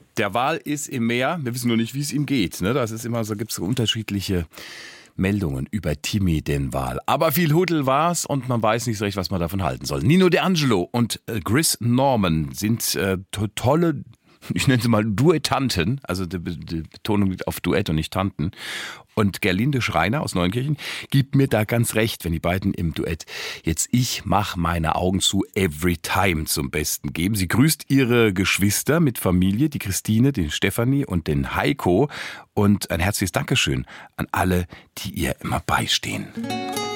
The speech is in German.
Der Wal ist im Meer, wir wissen nur nicht, wie es ihm geht. Ne? Das ist immer so, gibt es so unterschiedliche Meldungen über Timmy den Wal. Aber viel Hudel war's und man weiß nicht so recht, was man davon halten soll. Nino D'Angelo und Chris Norman sind tolle, ich nenne sie mal Duettanten, also die Betonung liegt auf Duett und nicht Tanten. Und Gerlinde Schreiner aus Neunkirchen gibt mir da ganz recht, wenn die beiden im Duett jetzt Ich mach meine Augen zu Every Time zum Besten geben. Sie grüßt ihre Geschwister mit Familie, die Christine, den Stefanie und den Heiko. Und ein herzliches Dankeschön an alle, die ihr immer beistehen.